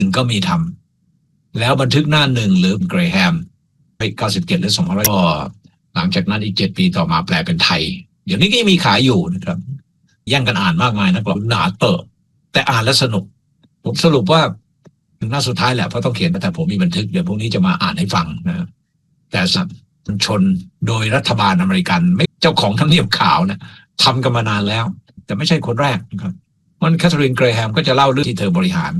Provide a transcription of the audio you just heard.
ก็มีทำแล้วบันทึกหน้าหนึ่งหรือเกรแฮมไป97หรือ200ก็หลังจากนั้นอีก7 ปีต่อมาแปลเป็นไทยเดี๋ยวนี้ก็ยังมีขายอยู่นะครับแย่งกันอ่านมากมายนักหนาหนาเตอะแต่อ่านแล้วสนุกผมสรุปว่าถึงหน้าสุดท้ายแหละเพราะต้องเขียนแต่ผมมีบันทึกเดี๋ยวพรุ่งนี้จะมาอ่านให้ฟังนะแต่สัตว์ชนโดยรัฐบาลอเมริกันไม่เจ้าของทำเนียบขาวนะทำกันมานานแล้วแต่ไม่ใช่คนแรกนะครับมันแคทเธอรีนเกรแฮมก็จะเล่าเรื่องที่เธอบริหาร